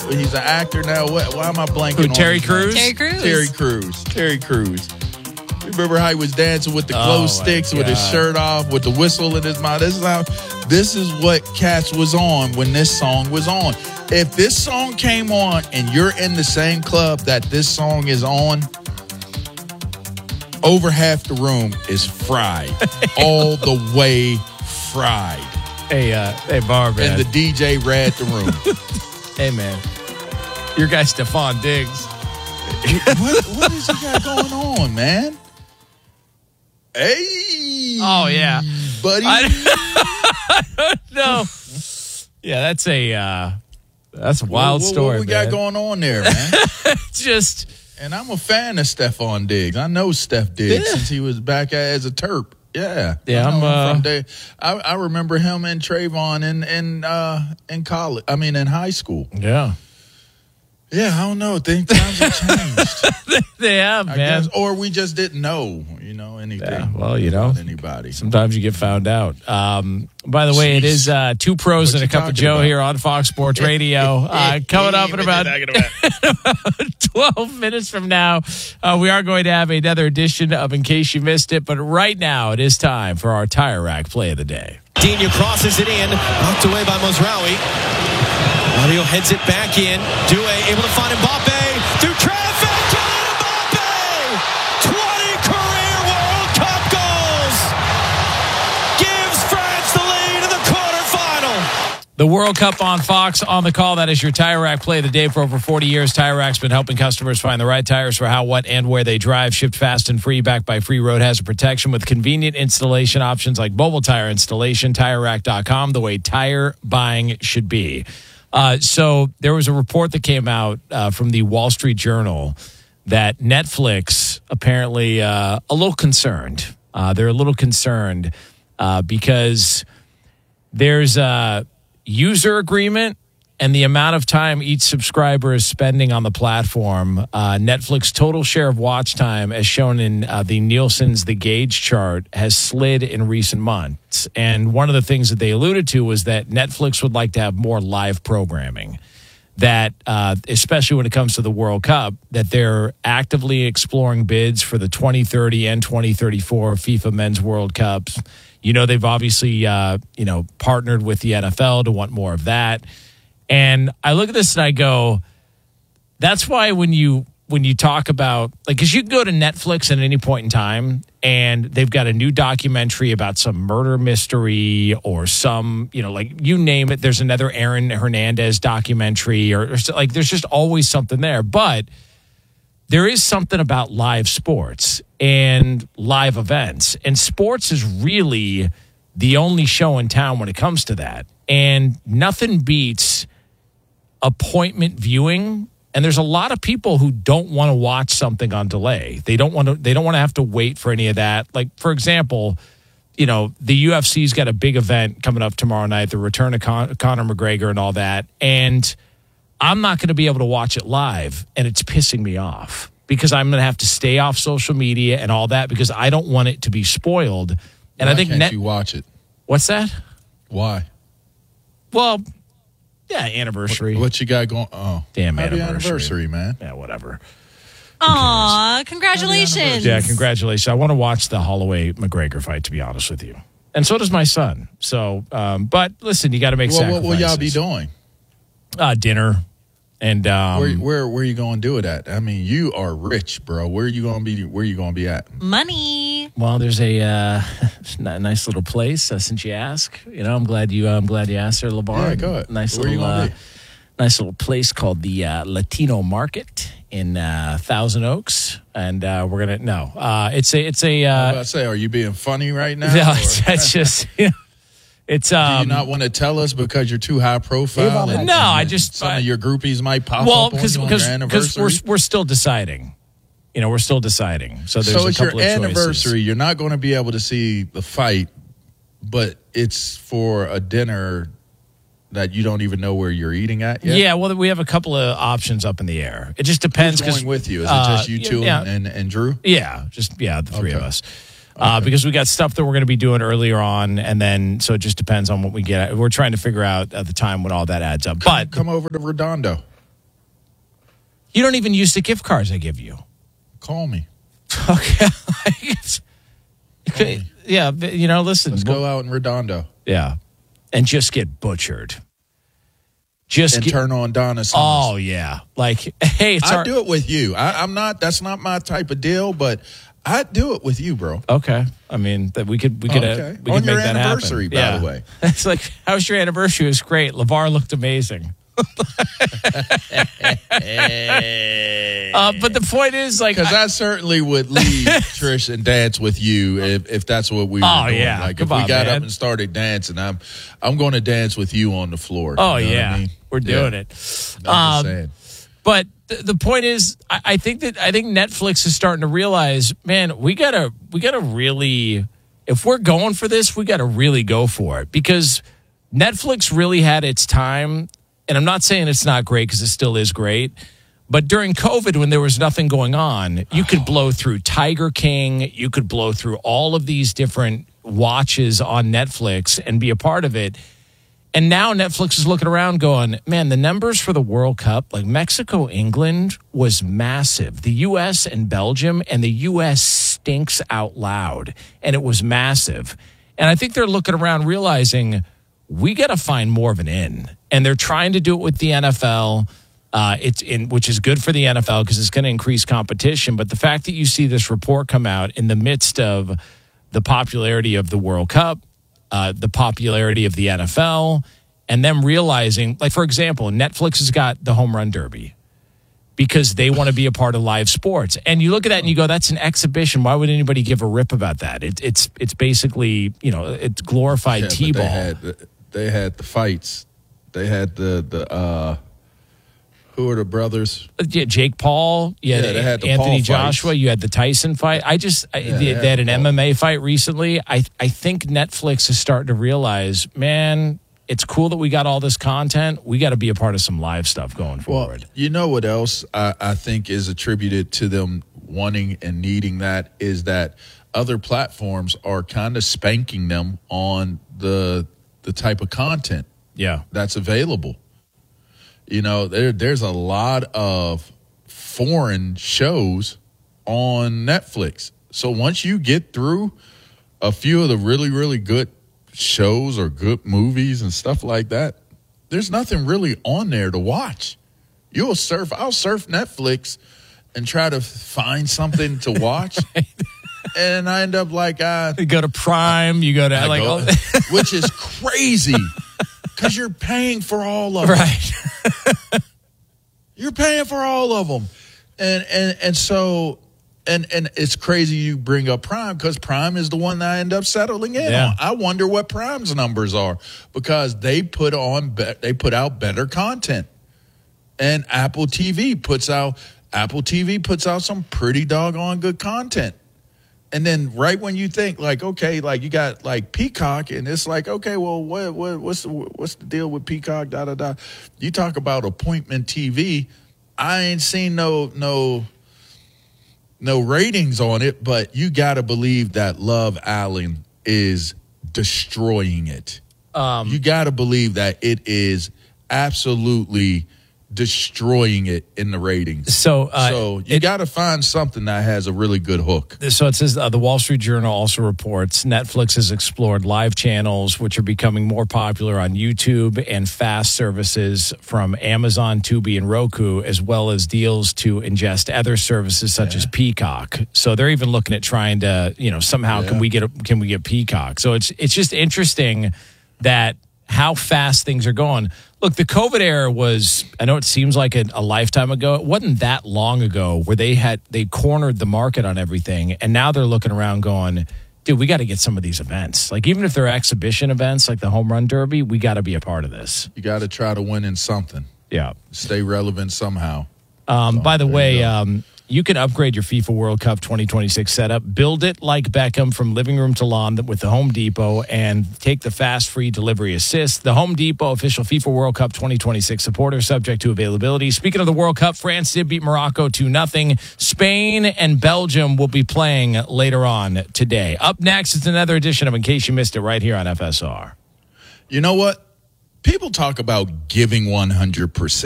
He's an actor now. Why am I blanking on Terry his Crews? name? Terry Crews. Remember how he was dancing with the glow sticks with his shirt off, with the whistle in his mouth? This is what Cats was on when this song was on. If this song came on and you're in the same club that this song is on, over half the room is fried. All the way fried. Hey, Barb, man. And the DJ read the room. Hey, man. Your guy, Stephon Diggs. What is he got going on, man? Hey. Oh, yeah. Buddy. I don't know. Yeah, that's a wild story, What we got going on there, man? Just... And I'm a fan of Stephon Diggs. I know Steph Diggs since he was back as a Terp. Yeah. I remember him and Trayvon in college. I mean, in high school. Yeah. Yeah, I don't know. Times have changed. They have, man. Guess, or we just didn't know, anything. Yeah, well, about anybody. Sometimes you get found out. By the way, it is Two Pros and a Cup of Joe here on Fox Sports Radio. Coming up in about 12 minutes from now, we are going to have another edition of In Case You Missed It. But right now, it is time for our Tire Rack Play of the Day. Dino crosses it in, knocked away by Mozraoui. Mario heads it back in. Due able to find Mbappe through traffic. Kylian Mbappe! 20 career World Cup goals! Gives France the lead in the quarterfinal. The World Cup on Fox on the call. That is your Tire Rack Play of the Day. For over 40 years, Tire Rack's been helping customers find the right tires for how, what, and where they drive. Shipped fast and free, backed by free road hazard protection with convenient installation options like mobile tire installation. TireRack.com, the way tire buying should be. So there was a report that came out from the Wall Street Journal that Netflix apparently a little concerned. They're a little concerned because there's a user agreement and the amount of time each subscriber is spending on the platform. Netflix total share of watch time, as shown in the Nielsen's The Gauge chart, has slid in recent months. And one of the things that they alluded to was that Netflix would like to have more live programming. That, especially when it comes to the World Cup, that they're actively exploring bids for the 2030 and 2034 FIFA Men's World Cups. They've obviously, partnered with the NFL to want more of that. And I look at this and I go, that's why when you talk about, because you can go to Netflix at any point in time and they've got a new documentary about some murder mystery or some, you name it. There's another Aaron Hernandez documentary or there's just always something there. But there is something about live sports and live events. And sports is really the only show in town when it comes to that. And nothing beats appointment viewing, and there's a lot of people who don't want to watch something on delay. They don't want to have to wait for any of that. Like, for example, the UFC's got a big event coming up tomorrow night, the return of Conor McGregor and all that, and I'm not going to be able to watch it live, and it's pissing me off because I'm going to have to stay off social media and all that because I don't want it to be spoiled. And Why I think can't you watch it? What's that? Why? Well, yeah, anniversary. What you got going? Oh, damn happy anniversary, man. Yeah, whatever. Aw, congratulations. Yeah, congratulations. I want to watch the Holloway-McGregor fight, to be honest with you. And so does my son. So, but listen, you got to make sacrifices. What will y'all be doing? Dinner. And where are you going to do it at? I mean, you are rich, bro. Where are you going to be at? Money. Well, there's a nice little place. Since you ask, I'm glad you asked there, LeVar. Yeah, go ahead. Nice where little, are you going to be? Nice little place called the Latino Market in Thousand Oaks, and we're gonna it's a. I was about to say, are you being funny right now? No, it's just. It's do you not want to tell us because you're too high profile? No, I just some of your groupies might pop up on your anniversary. Because we're still deciding. We're still deciding. So there's it's a couple your of anniversary. Choices. You're not going to be able to see the fight, but it's for a dinner that you don't even know where you're eating at yet? Yeah, well, we have a couple of options up in the air. It just depends. Who's going with you? Is it just you two and Drew? Yeah, the three of us. Because we got stuff that we're going to be doing earlier on, and then so it just depends on what we get. We're trying to figure out at the time when all that adds up. But come over to Redondo. You don't even use the gift cards I give you. Call me. Okay. Call me. Yeah, listen. Let's go out in Redondo. Yeah. And just get butchered. Turn on Donna Summers. Oh, yeah. Like, hey, I'd do it with you. I'm not, that's not my type of deal, but I'd do it with you, bro. Okay. I mean, that we could on make your that anniversary, happen. by the way. It's like, how was your anniversary? It was great. LeVar looked amazing. But the point is, like, because I certainly would leave Trish and dance with you if that's what we were doing. Yeah. Like, Come if we on, got man. up and started dancing, I'm going to dance with you on the floor. Oh, you know yeah. what I mean? We're doing it. I'm just saying. But the point is, I think Netflix is starting to realize, man, we gotta really, if we're going for this, we gotta really go for it, because Netflix really had its time. And I'm not saying it's not great, because it still is great. But during COVID, when there was nothing going on, you could blow through Tiger King. You could blow through all of these different watches on Netflix and be a part of it. And now Netflix is looking around going, man, the numbers for the World Cup, like Mexico, England was massive. The U.S. and Belgium, and the U.S. stinks out loud. And it was massive. And I think they're looking around realizing we got to find more of an in. And they're trying to do it with the NFL, which is good for the NFL because it's going to increase competition. But the fact that you see this report come out in the midst of the popularity of the World Cup, the popularity of the NFL, and them realizing, like, for example, Netflix has got the Home Run Derby because they want to be a part of live sports. And you look at that and you go, that's an exhibition. Why would anybody give a rip about that? It's basically, it's glorified T-ball. They had the fights. They had the who are the brothers? Yeah, Jake Paul. They had the Anthony Paul Joshua. fights. You had the Tyson fight. They had an MMA fight recently. I think Netflix is starting to realize, man, it's cool that we got all this content. We got to be a part of some live stuff going forward. Well, you know what else I think is attributed to them wanting and needing that is that other platforms are kind of spanking them on the type of content that's available. There's a lot of foreign shows on Netflix. So once you get through a few of the really, really good shows or good movies and stuff like that, there's nothing really on there to watch. I'll surf Netflix and try to find something to watch. Right. And I end up like, you go to Prime, you go to which is crazy because you're paying for all of them. Right. You're paying for all of them. And so it's crazy you bring up Prime because Prime is the one that I end up settling in on. I wonder what Prime's numbers are because they put out better content. And Apple TV puts out some pretty doggone good content. And then right when you think like, okay, like you got like Peacock and it's like, okay, well, what's the deal with Peacock, You talk about appointment TV. I ain't seen no ratings on it, but you got to believe that Love Island is destroying it. You got to believe that it is absolutely destroying it in the ratings. So you got to find something that has a really good hook. So it says the Wall Street Journal also reports Netflix has explored live channels, which are becoming more popular on YouTube and fast services from Amazon, Tubi, and Roku, as well as deals to ingest other services such as Peacock. So they're even looking at trying to, somehow can we get Peacock? So it's just interesting that how fast things are going. Look, the COVID era was, I know it seems like a lifetime ago. It wasn't that long ago where they cornered the market on everything. And now they're looking around going, dude, we got to get some of these events. Like, even if they're exhibition events like the Home Run Derby, we got to be a part of this. You got to try to win in something. Yeah. Stay relevant somehow. By the way, you can upgrade your FIFA World Cup 2026 setup. Build it like Beckham from living room to lawn with the Home Depot and take the fast, free delivery assist. The Home Depot official FIFA World Cup 2026 supporter, subject to availability. Speaking of the World Cup, France did beat Morocco 2-0. Spain and Belgium will be playing later on today. Up next, it's another edition of In Case You Missed It right here on FSR. You know what? People talk about giving 100%.